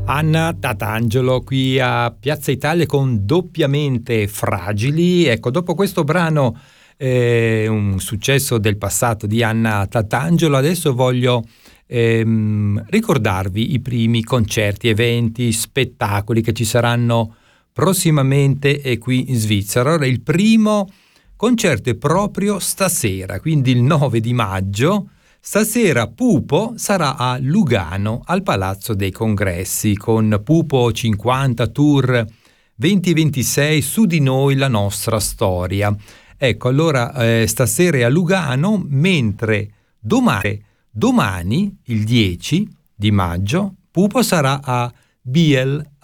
Anna Tatangelo qui a Piazza Italia con Doppiamente Fragili. Ecco, dopo questo brano, un successo del passato di Anna Tatangelo, adesso voglio ricordarvi i primi concerti, eventi, spettacoli che ci saranno prossimamente qui in Svizzera. Ora, il primo concerto è proprio stasera, quindi il 9 di maggio. Stasera Pupo sarà a Lugano, al Palazzo dei Congressi, con Pupo 50 Tour 2026, su di noi la nostra storia. Ecco, allora stasera è a Lugano, mentre domani, il 10 di maggio, Pupo sarà a Biel,